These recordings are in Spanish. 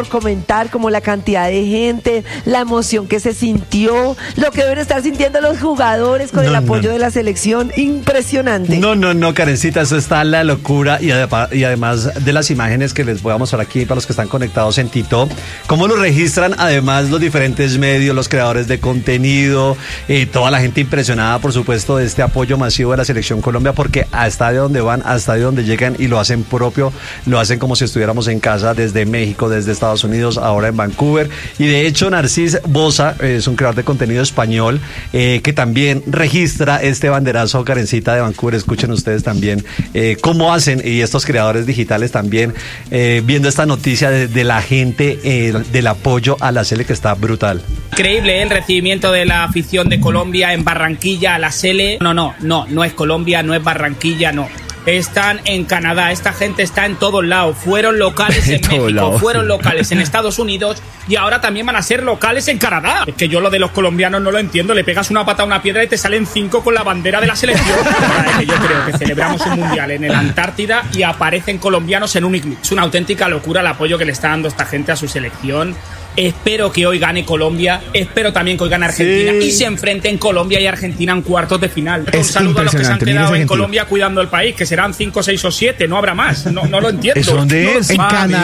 por comentar, como la cantidad de gente, la emoción que se sintió, lo que deben estar sintiendo los jugadores con el apoyo de la selección. Impresionante. No, Karencita, eso está la locura y además de las imágenes que les voy a mostrar aquí para los que están conectados en TikTok, cómo lo registran además los diferentes medios, los creadores de contenido, toda la gente impresionada, por supuesto, de este apoyo masivo de la Selección Colombia, porque hasta de donde van, hasta de donde llegan y lo hacen propio, lo hacen como si estuviéramos en casa desde México, desde Estados Unidos, ahora en Vancouver. Y de hecho, Narcís Boza es un creador de contenido español que también registra este banderazo, Karencita, de Vancouver. Escuchen ustedes también cómo hacen, y estos creadores digitales también, viendo esta noticia de la gente, del apoyo a la Sele, que está brutal. Increíble el recibimiento de la afición de Colombia en Barranquilla a la Sele. No es Colombia, no es Barranquilla, no. Están en Canadá, esta gente está en todos lados. Fueron locales en México, fueron locales en Estados Unidos y ahora también van a ser locales en Canadá. Es que yo lo de los colombianos no lo entiendo. Le pegas una pata a una piedra y te salen 5 con la bandera de la selección. Yo creo que celebramos un mundial en el Antártida y aparecen colombianos en un iglú. Es una auténtica locura el apoyo que le está dando esta gente a su selección. Espero que hoy gane Colombia, espero también que hoy gane Argentina y se enfrenten Colombia y Argentina en cuartos de final. Un saludo a los que se han quedado en Colombia cuidando el país, que serán 5, 6 o 7, no habrá más. No lo entiendo. ¿Eso dónde es? En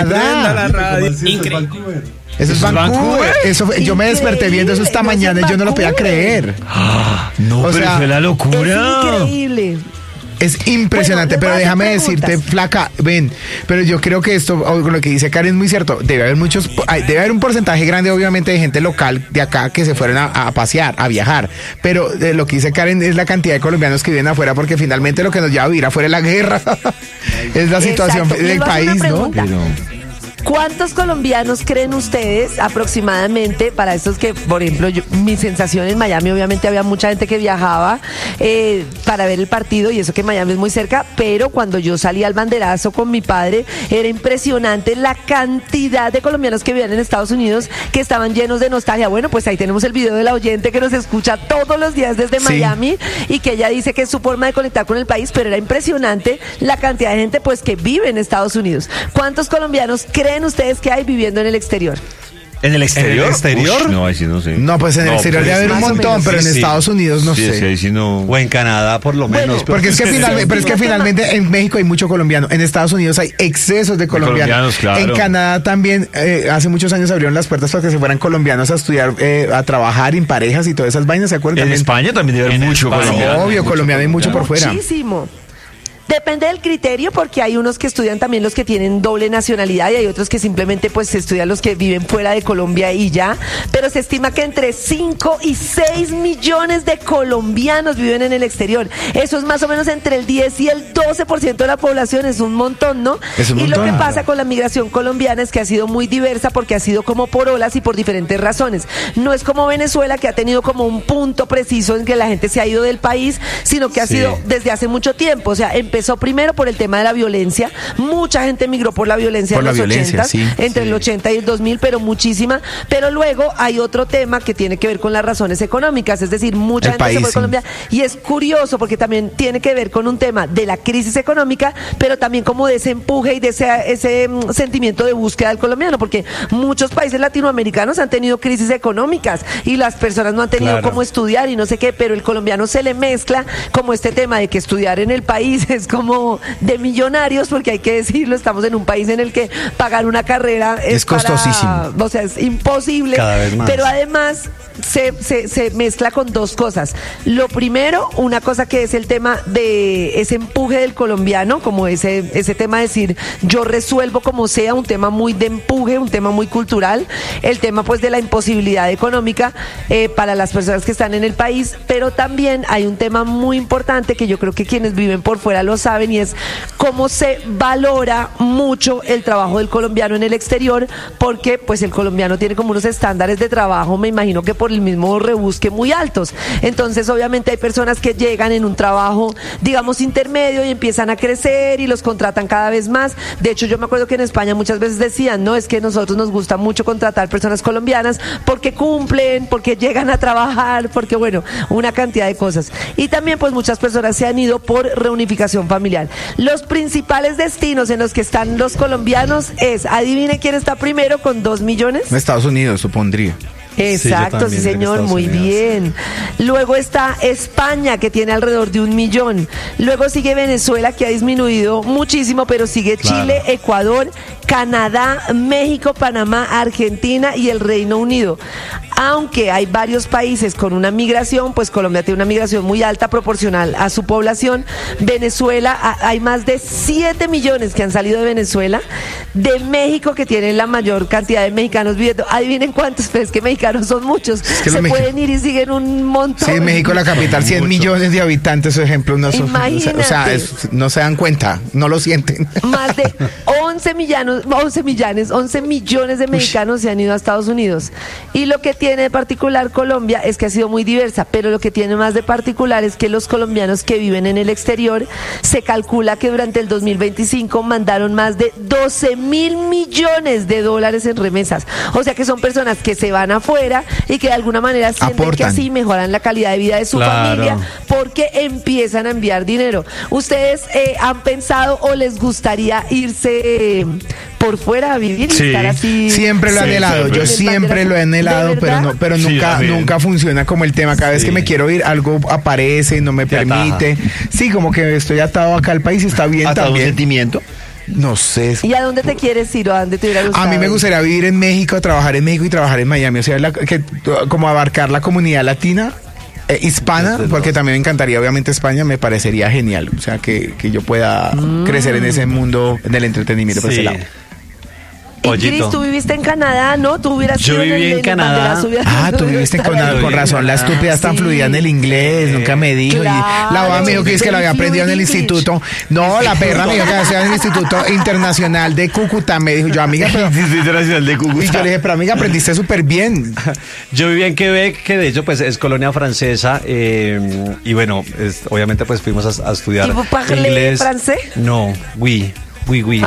Canadá. Increíble. Eso es Vancouver. Eso, yo me desperté viendo eso esta mañana y yo no lo podía creer. No, pero fue la locura. Es increíble. Es impresionante, bueno, pero déjame decirte, flaca, ven, pero yo creo que esto, lo que dice Karen es muy cierto. Debe haber un porcentaje grande, obviamente, de gente local de acá que se fueron a pasear, a viajar, pero lo que dice Karen es la cantidad de colombianos que viven afuera, porque finalmente lo que nos lleva a vivir afuera es la guerra. Es la situación del país, ¿no? ¿Cuántos colombianos creen ustedes aproximadamente para estos que, por ejemplo, mi sensación en Miami, obviamente había mucha gente que viajaba para ver el partido, y eso que Miami es muy cerca, pero cuando yo salí al banderazo con mi padre, era impresionante la cantidad de colombianos que vivían en Estados Unidos, que estaban llenos de nostalgia. Bueno, pues ahí tenemos el video de la oyente que nos escucha todos los días desde Miami, y que ella dice que es su forma de conectar con el país, pero era impresionante la cantidad de gente pues que vive en Estados Unidos. ¿Cuántos colombianos creen ustedes que hay viviendo en el exterior? ¿En el exterior? ¿En el exterior? Uy, no, ahí sí no sé. No, pues en el exterior debe haber un montón, pero en Estados Unidos no sé. Sí, ahí sí no. O en Canadá, por lo menos. Porque es que finalmente en México hay mucho colombiano. En Estados Unidos hay excesos de colombianos. Claro. En Canadá también, hace muchos años abrieron las puertas para que se fueran colombianos a estudiar, a trabajar en parejas y todas esas vainas, ¿se acuerdan? En España también debe haber mucho colombiano. Obvio, colombiano hay mucho por fuera. Muchísimo. Depende del criterio, porque hay unos que estudian también los que tienen doble nacionalidad y hay otros que simplemente pues estudian los que viven fuera de Colombia y ya, pero se estima que entre 5 y 6 millones de colombianos viven en el exterior. Eso es más o menos entre el 10 y el 12% de la población, es un montón, ¿no? Es un montón. Y lo que pasa con la migración colombiana es que ha sido muy diversa porque ha sido como por olas y por diferentes razones. No es como Venezuela, que ha tenido como un punto preciso en que la gente se ha ido del país, sino que ha sido desde hace mucho tiempo. O sea, empezó primero por el tema de la violencia. Mucha gente emigró por la violencia en los 80, entre el 80 y el 2000, pero muchísima. Pero luego hay otro tema que tiene que ver con las razones económicas, es decir, mucha gente se fue a Colombia, y es curioso porque también tiene que ver con un tema de la crisis económica, pero también como de ese empuje y de ese sentimiento de búsqueda del colombiano, porque muchos países latinoamericanos han tenido crisis económicas y las personas no han tenido cómo estudiar y no sé qué, pero el colombiano se le mezcla como este tema de que estudiar en el país es como de millonarios, porque hay que decirlo, estamos en un país en el que pagar una carrera es costosísimo. O sea, es imposible. Cada vez más. Pero además se mezcla con dos cosas. Lo primero, una cosa que es el tema de ese empuje del colombiano, como ese tema de decir, yo resuelvo como sea, un tema muy de empuje, un tema muy cultural, el tema pues de la imposibilidad económica para las personas que están en el país, pero también hay un tema muy importante que yo creo que quienes viven por fuera lo saben, y es cómo se valora mucho el trabajo del colombiano en el exterior, porque pues el colombiano tiene como unos estándares de trabajo, me imagino que por el mismo rebusque, muy altos. Entonces obviamente hay personas que llegan en un trabajo digamos intermedio y empiezan a crecer y los contratan cada vez más. De hecho, yo me acuerdo que en España muchas veces decían, no, es que a nosotros nos gusta mucho contratar personas colombianas porque cumplen, porque llegan a trabajar, porque bueno, una cantidad de cosas. Y también pues muchas personas se han ido por reunificación familiar. Los principales destinos en los que están los colombianos es, adivine quién está primero con 2 millones. Estados Unidos, supondría. Exacto, sí señor, muy bien. Luego está España, que tiene alrededor de 1 millón. Luego sigue Venezuela, que ha disminuido muchísimo, pero sigue Chile, Ecuador, Canadá, México, Panamá, Argentina y el Reino Unido. Aunque hay varios países con una migración, pues Colombia tiene una migración muy alta proporcional a su población. Venezuela, hay más de 7 millones que han salido de Venezuela. De México, que tiene la mayor cantidad de mexicanos viviendo. Adivinen cuántos, pero es que mexicanos son muchos. Es que se pueden ir y siguen un montón. Sí, México, la capital, 100 millones de habitantes, por ejemplo. No son, imagínate. o sea, no se dan cuenta, no lo sienten. Más de 11 millones de mexicanos se han ido a Estados Unidos. Y lo que tiene de particular Colombia es que ha sido muy diversa, pero lo que tiene más de particular es que los colombianos que viven en el exterior, se calcula que durante el 2025 mandaron más de 12.000 millones de dólares en remesas. O sea que son personas que se van afuera y que de alguna manera sienten aportan, que así mejoran la calidad de vida de su familia porque empiezan a enviar dinero. ¿Ustedes han pensado o les gustaría irse por fuera a vivir y estar así? Siempre lo he anhelado, yo siempre lo he anhelado, pero nunca funciona como el tema. Cada vez que me quiero ir, algo aparece, no me permite. Sí, como que estoy atado acá al país y está bien ¿Atado también. un sentimiento? No sé. ¿Y a dónde te quieres ir o a dónde te hubiera gustado? A mí me gustaría vivir en México, trabajar en México y trabajar en Miami. O sea, como abarcar la comunidad latina, hispana, porque también me encantaría, obviamente, España, me parecería genial. O sea, que yo pueda crecer en ese mundo del entretenimiento por ese lado. Y Cris, tú viviste en Canadá, ¿no? Tú hubieras Yo viví en Canadá. Tú viviste en Canadá, con razón. La estúpida es tan fluida en el inglés, nunca me dijo. Claro, y la boba me dijo que es que lo había aprendido en el instituto. No, la perra me dijo que hacía en el Instituto Internacional de Cúcuta. Me dijo, yo, amiga, pero. Internacional de Cúcuta. Y yo le dije, pero amiga, aprendiste súper bien. Yo viví en Quebec, que de hecho pues es colonia francesa, y bueno, obviamente pues fuimos a estudiar inglés. ¿Francés? No, oui. Oui.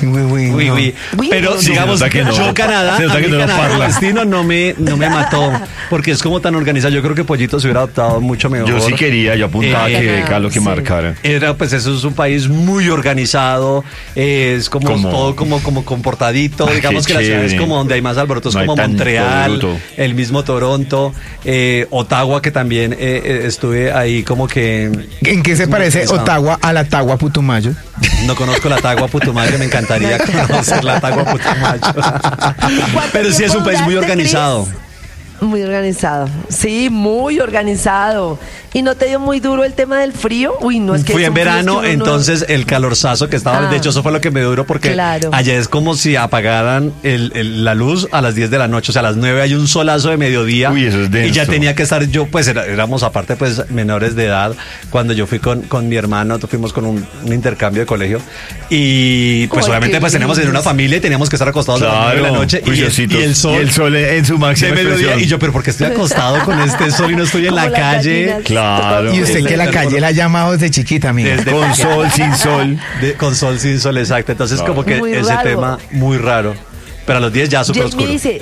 Oui. Pero digamos que yo Canadá, a mí Canadá, el destino no me mató, porque es como tan organizado. Yo creo que Pollito se hubiera adaptado mucho mejor. Yo sí quería, yo apuntaba que a lo que marcara. Pues eso es un país muy organizado, es como todo como comportadito. Digamos que la ciudad es como donde hay más alborotos, como Montreal, el mismo Toronto, Ottawa, que también estuve ahí como que. ¿En qué se parece Ottawa a la Tagua Putumayo? No conozco la Tagua Putumayo, me encantaría conocer la Tagua Putumayo. Pero sí es un país muy organizado. Muy organizado, sí, muy organizado. ¿Y no te dio muy duro el tema del frío? Uy, no, es que fui en verano, que entonces el calorzazo que estaba, de hecho eso fue lo que me dio duro, porque allá es como si apagaran la luz a las 10 de la noche, o sea, a las 9 hay un solazo de mediodía. Uy, eso es denso. Y ya tenía que estar yo, pues éramos aparte pues menores de edad, cuando yo fui con mi hermano, fuimos con un intercambio de colegio, y pues obviamente pues teníamos en una familia y teníamos que estar acostados a las 9 de la noche, y el sol en su máxima expresión. Y yo, pero ¿por qué estoy acostado con este sol y no estoy en la calle? Claro. Y usted que la calle la ha llamado desde chiquita, amiga. Con sol, sin sol. Con sol, sin sol, exacto. Entonces como que muy ese raro. Tema muy raro. Pero a los 10 ya súper oscuro. Dice,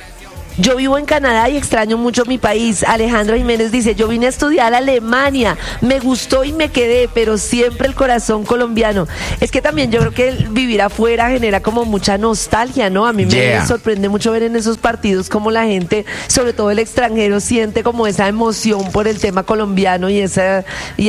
yo vivo en Canadá y extraño mucho mi país. Alejandro Jiménez dice, yo vine a estudiar a Alemania, me gustó y me quedé, pero siempre el corazón colombiano. Es que también yo creo que el vivir afuera genera como mucha nostalgia, ¿no? A mí me sorprende mucho ver en esos partidos como la gente, sobre todo el extranjero, siente como esa emoción por el tema colombiano y esa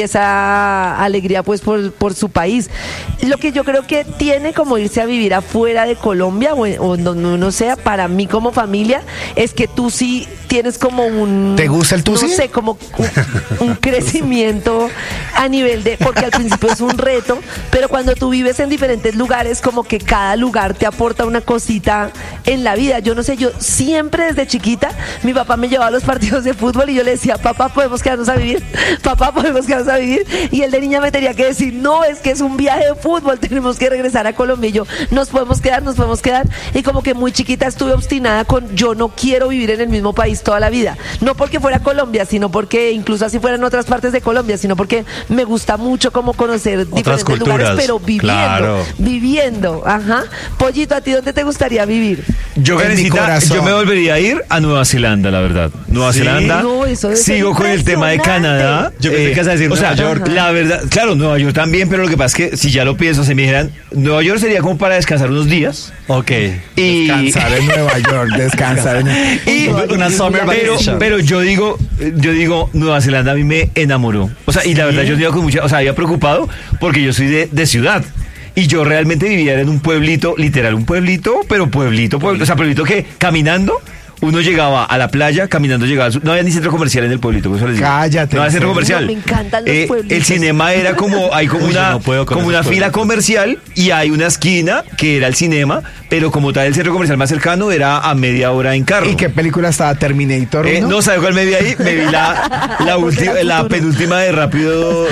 alegría pues por su país. Lo que yo creo que tiene como irse a vivir afuera de Colombia o donde uno sea, para mí como familia, es que tú sí tienes como un... ¿Te gusta el tusi? No sé, como un crecimiento a nivel de... Porque al principio es un reto, pero cuando tú vives en diferentes lugares, como que cada lugar te aporta una cosita en la vida. Yo no sé, yo siempre desde chiquita, mi papá me llevaba a los partidos de fútbol y yo le decía, papá, ¿podemos quedarnos a vivir? Papá, ¿podemos quedarnos a vivir? Y él de niña me tenía que decir, no, es que es un viaje de fútbol, tenemos que regresar a Colombia. Y yo, nos podemos quedar. Y como que muy chiquita estuve obstinada con, yo no quiero vivir en el mismo país toda la vida. No porque fuera Colombia, sino porque incluso así fueran otras partes de Colombia, sino porque me gusta mucho como conocer otras diferentes culturas, lugares, pero viviendo. claro. Ajá. Pollito, ¿a ti dónde te gustaría vivir? Yo, en mi Karencita, corazón. yo me volvería a ir a Nueva Zelanda, la verdad. Nueva ¿Sí? Zelanda. No, eso debe ser Sigo con el tema de impresionante. Canadá. Yo pensé que ibas a decir o sea, Nueva York. La verdad, claro, Nueva York también, pero lo que pasa es que si ya lo pienso, se me dijeran, Nueva York sería como para descansar unos días. Ok. Y, Descansar en Nueva York, descansar en... y Una summer vacation. pero yo digo, Nueva Zelanda a mí me enamoró. O sea, y la verdad yo iba con mucha, o sea, iba preocupado porque yo soy de ciudad. Y yo realmente vivía en un pueblito, literal, un pueblito, pero pueblito, o sea, pueblito que caminando, uno llegaba a la playa, caminando llegaba no había ni centro comercial en el pueblito, por eso les digo. Cállate, No había ¿en centro serio? comercial. No, me encantan los pueblitos. El cinema era como, hay como Uy, yo una, no puedo con como esos una fila pueblitos. comercial y hay una esquina que era el cinema, pero como tal el centro comercial más cercano era a media hora en carro. ¿Y qué película estaba? ¿Terminator 1? No, ¿sabes cuál me vi ahí? Me vi la penúltima de Rápido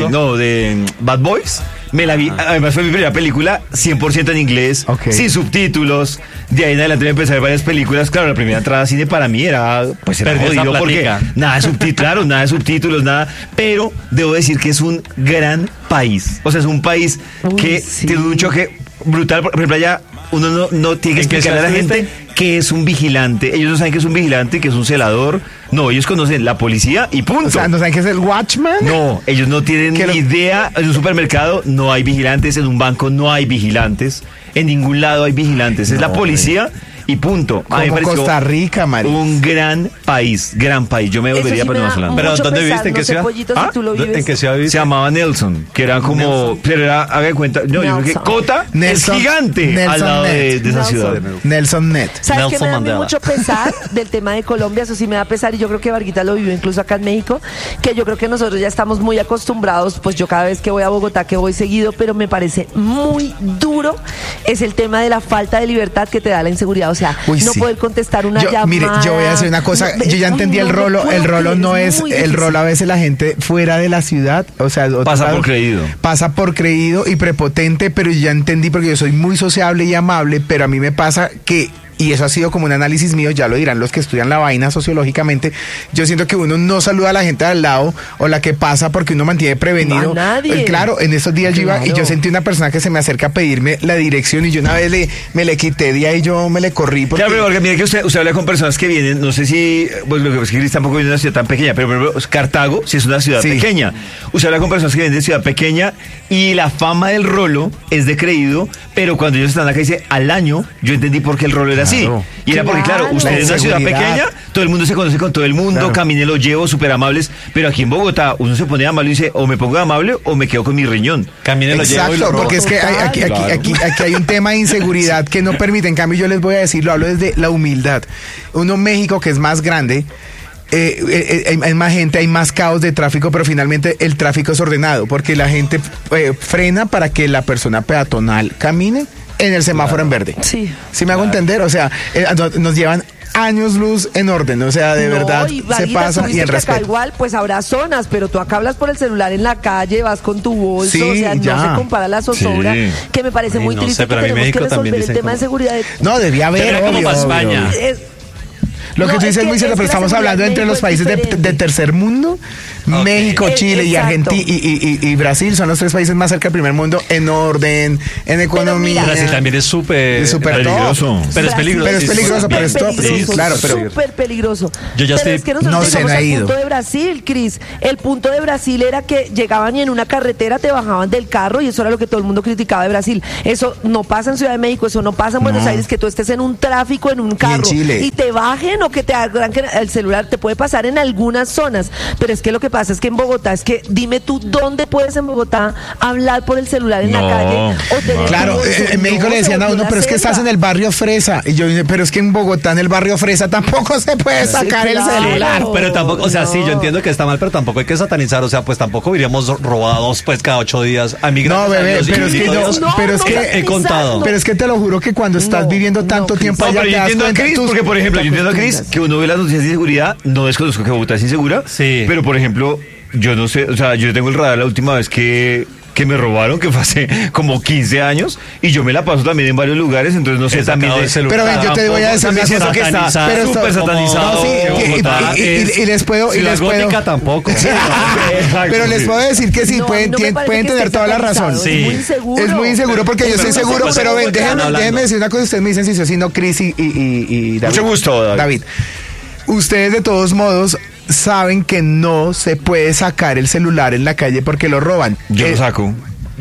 de Bad Boys. Me la vi, además fue mi primera película 100% en inglés, Ok. sin subtítulos. De ahí en adelante me empecé a ver varias películas. Claro, la primera entrada a cine para mí era Perdió esa jodido porque platica. nada de subtítulos, claro, nada de subtítulos, nada. Pero debo decir que es un gran país. O sea, es un país Uy, que sí. tiene un choque brutal. Por ejemplo, allá uno no tiene que ¿En qué explicarle a la ciudad gente estuviste? que es un vigilante. Ellos no saben que es un vigilante, que es un celador. No, ellos conocen la policía y punto. O sea, ¿no saben qué es el Watchman? No, ellos no tienen Que lo- ni idea. En un supermercado no hay vigilantes, en un banco no hay vigilantes, en ningún lado hay vigilantes. Es la policía y punto. A mí me Como pareció Costa Rica, María. un gran país, gran país. Yo me Eso volvería sí para me Nueva da Zelanda. Pero mucho ¿dónde pesar, viviste? ¿En qué no sé, ciudad? Pollito, si tú lo vives. ¿En qué ciudad Se viviste? llamaba Nelson, que era como, Nelson. pero era, haga de cuenta, no, yo creo que Nelson. Cota Nelson- es gigante al Nelson lado de Net. esa Nelson. ciudad. Nelson Net. ¿Sabes qué Nelson me da a mí Mandela. mucho pesar del tema de Colombia? Eso sí me da pesar y yo creo que Varguita lo vivió incluso acá en México, que yo creo que nosotros ya estamos muy acostumbrados, pues yo cada vez que voy a Bogotá, que voy seguido, pero me parece muy duro, es el tema de la falta de libertad que te da la inseguridad. O sea, Uy, no sí. poder contestar una Yo, llamada. mire, yo voy a decir una cosa, No, yo ya entendí no, el no rolo, puedo el rolo creer, no es, muy el difícil. rolo a veces la gente fuera de la ciudad, o sea, otro Pasa lado, por creído. pasa por creído y prepotente, pero yo ya entendí porque yo soy muy sociable y amable, pero a mí me pasa que, y eso ha sido como un análisis mío, ya lo dirán los que estudian la vaina sociológicamente, yo siento que uno no saluda a la gente de al lado o la que pasa porque uno mantiene prevenido. A nadie. Claro, en esos días yo iba y yo Claro. sentí una persona que se me acerca a pedirme la dirección y yo una vez me le quité de ahí, yo me le corrí porque... Claro, pero porque mire que usted habla con personas que vienen, no sé si, pues lo que es que Cris tampoco viene de una ciudad tan pequeña, pero por ejemplo, Cartago sí es una ciudad Sí. pequeña. Usted habla con personas que vienen de ciudad pequeña y la fama del rolo es de creído, pero cuando ellos están acá dice al año, yo entendí por qué el rolo era así. Claro. Y era porque, claro, Claro. usted La en una ciudad inseguridad. pequeña, todo el mundo se conoce con todo el mundo, Claro. camine, lo llevo, súper amables, pero aquí en Bogotá uno se pone amable y dice, o me pongo amable o me quedo con mi riñón. Camine, lo llevo y lo Exacto, robo. porque es que aquí hay un tema de inseguridad que no permite. En cambio, yo les voy a decir, lo hablo desde la humildad. Uno México, que es más grande, hay más gente, hay más caos de tráfico, pero finalmente el tráfico es ordenado, porque la gente frena para que la persona peatonal camine en el semáforo en verde. Sí. ¿Sí me hago entender? O sea, nos llevan años luz en orden, o sea, de No, verdad y se Varguita, pasa tú y viste en que acá respeto. igual, pues habrá zonas, pero tú acá hablas por el celular en la calle, vas con tu bolso, Sí, o sea, ya. no se compara la zozobra, Sí. que me parece Ay, muy no triste sé, pero a que mí tenemos México que también resolver el dicen tema de como- seguridad. No, debía haber, Pero era como obvio, para obvio. España. Lo que No, tú es dices es que- muy cierto, es pero que la estamos seguridad hablando en entre los México es países de diferente. tercer mundo. México, Chile y Exacto. Argentina y Brasil son los tres países más cerca del primer mundo en orden, en economía. mira- Brasil también es súper Es súper peligroso. top. Pero es peligroso. Pero es peligroso, pero es top. Sí, claro, pero súper peligroso. Yo ya pero estoy- es que nosotros no se llegamos me ha al ido. punto de Brasil, Cris. El punto de Brasil era que llegaban y en una carretera te bajaban del carro y eso era lo que todo el mundo criticaba de Brasil. Eso no pasa en Ciudad de México, eso no pasa en Buenos Aires, que tú estés en un tráfico, en un carro Chile. y te bajen o que te arranquen el celular. Te puede pasar en algunas zonas, pero es que lo que pasa es que en Bogotá, es que dime tú, ¿dónde puedes en Bogotá hablar por el celular en la No, calle? O tener Claro, tu bolso? en México No, le decían se a volvió uno, una pero es que estás selva. en el barrio Fresa. Y yo dije, pero es que en Bogotá, en el barrio Fresa, tampoco se puede sacar el claro. celular. Pero tampoco, o sea, sí, yo No. entiendo que está mal, pero tampoco hay que satanizar, o sea, pues tampoco iríamos robados pues cada 8 días. A mí, No, gracias a bebé, Dios, y pero es que bendito no, Dios, pero es que he contado. Pero es que te lo juro que cuando estás No, viviendo tanto no, tiempo No, allá pero te yo das entiendo a cuenta, Cris, tus- porque por ejemplo, yo entiendo a Cris que uno ve las noticias de inseguridad, no desconozco que Bogotá es insegura, Sí. pero por ejemplo, yo no sé, o sea, yo tengo el radar la última vez que que me robaron, que fue hace como 15 años, y yo me la paso también en varios lugares, entonces no sé también... Pero ven, yo te voy a decir una cosa que está súper satanizado. No, sí, y les puedo... Si y la les puedo gótica tampoco. pero les puedo decir que sí, No, pueden no me parece pueden que tener esté toda la satanizado, razón. es muy inseguro. Es muy inseguro porque yo estoy Pero no seguro, sé pero cómo ven, déjenme decir una cosa, ustedes me dicen si soy sino Cris y David. Mucho gusto, David. Ustedes de todos modos saben que no se puede sacar el celular en la calle porque lo roban. Yo lo saco.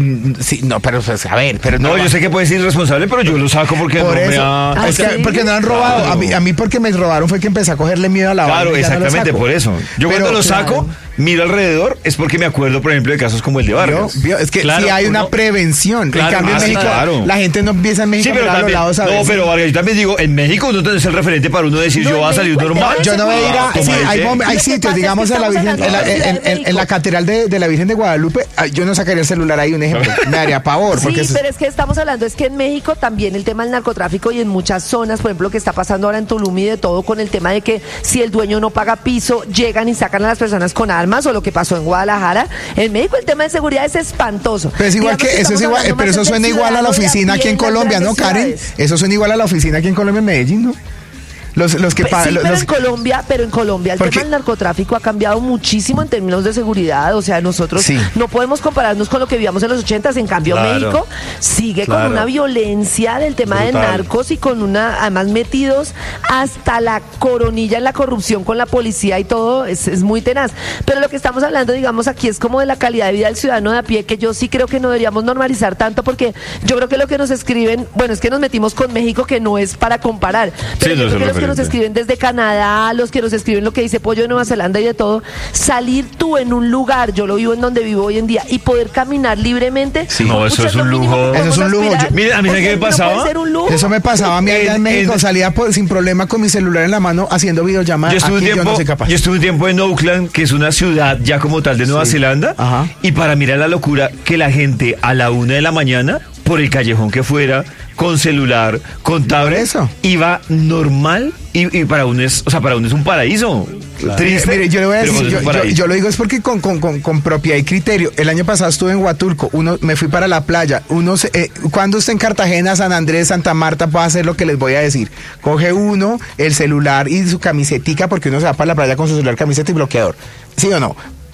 Sí, no, pero pues, a ver, pero No, yo sé que puede ser irresponsable, pero yo lo saco porque por no eso, me ha... es que, ¿sí? porque no han robado. Claro. A mí porque me robaron fue que empecé a cogerle miedo a la Claro, vaina y ya no lo exactamente, saco. por eso. Yo Pero, cuando lo saco, miro alrededor, es porque me acuerdo, por ejemplo, de casos como el de Vargas. Es que Claro, sí hay una uno- prevención. Claro, en cambio, en sí, México, claro. la gente no empieza en México Sí, pero a mirar a los también, lados a no, ver si- pero Vargas, yo también digo, en México no tenés el referente para uno decir No, yo en voy a salir México el normal. tema Yo no voy a ir a... Como Sí, dice. hay Lo que sitios, pasa es digamos, que en la estamos Virgen, hablando de la Ciudad de en la México. catedral de la Virgen de Guadalupe, yo no sacaría el celular ahí, un ejemplo. Me daría pavor. Porque Sí, pero es que estamos hablando, es que en México también el tema del narcotráfico y en muchas zonas, por ejemplo, lo que está pasando ahora en Tulum y de todo, con el tema de que si el dueño no paga piso, llegan y sacan a las personas con armas, o lo que pasó en Guadalajara. En México el tema de seguridad es espantoso. Pero es igual Digamos que, eso es estamos igual, hablando pero más eso del suena igual a la ciudadano de oficina pie aquí en las Colombia, ¿no, grandes Karen? ciudades. Eso suena igual a la oficina aquí en Colombia, en Medellín, ¿no? Los que Pues pagan. sí, pero en Colombia el Porque- tema del narcotráfico ha cambiado muchísimo en términos de seguridad. O sea, nosotros Sí. no podemos compararnos con lo que vivíamos en los 80s. En cambio, Claro. México sigue con Claro. una violencia del tema de Brutal. narcos y con una, además metidos hasta la coronilla en la corrupción con la policía y todo, es muy tenaz. Pero lo que estamos hablando, digamos, aquí es como de la calidad de vida del ciudadano de a pie, que yo sí creo que no deberíamos normalizar tanto, porque yo creo que lo que nos escriben, bueno, es que nos metimos con México, que no es para comparar, pero Sí, no yo es creo el que los que nos referente. escriben desde Canadá, los que nos escriben lo que dice Pollo de Nueva Zelanda y de todo, salir tú en un lugar, yo lo vivo en donde vivo hoy en día, y poder caminar libremente. Sí. No, eso pucha, es un lo mínimo lujo. que Eso es podemos un lujo. aspirar. Mire, a mí, ¿sabe qué me no puede pasaba? ser un lujo. Eso me pasaba a mí allá en México, en- salía sin problema con mi celular en la mano haciendo videollamadas. Yo estuve, Aquí un yo no soy capaz. yo estuve un tiempo en Auckland, que es una ciudad ya como tal de Nueva Zelanda, Ajá. y para mirar la locura que la gente a la 1 de la mañana, por el callejón que fuera, con celular, con tablet, eso. iba normal, y para uno es, o sea, para uno es un paraíso. Triste. Mire, yo le voy a pero decir, es un paraíso. yo lo digo es porque con propiedad y criterio. El año pasado estuve en Huatulco, me fui para la playa. Cuando esté en Cartagena, San Andrés, Santa Marta, puede hacer lo que les voy a decir. Coge uno el celular y su camisetica, porque uno se va para la playa con su celular, camiseta y bloqueador. ¿Sí o no?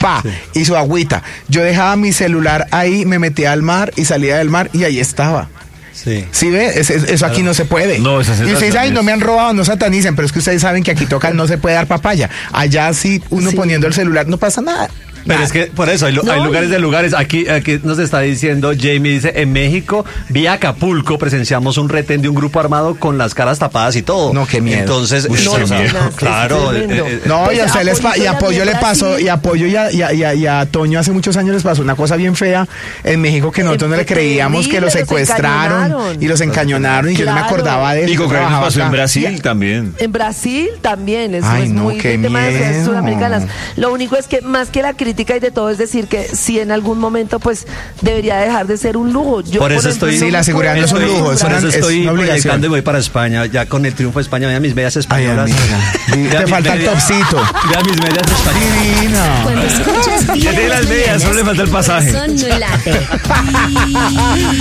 Y su agüita. Yo dejaba mi celular ahí, me metía al mar y salía del mar y ahí estaba. Sí. ¿Sí ve? Eso aquí no se puede. No, esa y ustedes sensación ay, no es- me han robado, no satanicen, pero es que ustedes saben que aquí toca, no se puede dar papaya. Allá sí, uno Sí. poniendo el celular, no pasa nada. Pero Nada. es que por eso hay, No, hay lugares y- de lugares. Aquí nos está diciendo Jamie, dice, en México, vía Acapulco, presenciamos un retén de un grupo armado con las caras tapadas y todo. No, qué miedo. Entonces, Uy, o qué sea, miedo. claro. Es tremendo. No, Pues y a ustedes les Apoyito y Apoyo también le pasó, Brasil. y Apoyo y a Toño hace muchos años les pasó una cosa bien fea en México que nosotros no le creíamos, que los Terrible, los secuestraron encañonaron. y los encañonaron y yo no me Claro. acordaba de eso. Y con yo que nos trabajaba pasó en acá. Brasil también. En Brasil también, eso Ay, es no, muy qué tema de las ciudades miedo. sudamericanas. Lo único es que más que la crítica y de todo es decir que si en algún momento pues debería dejar de ser un lujo. Yo, Por eso ejemplo, estoy- Sí, la me seguridad puedo no es un Estoy- lujo, acostumbrar. por eso es estoy una obligación. proyectando y voy para España, ya con el triunfo de España, vean mis medias Ay, españolas. amiga. Vean Te mis falta el medias- topcito. Vean mis medias españolas. Divino. Cuando escuchas Ya tiene las medias, solo le falta el pasaje. Corazón no late.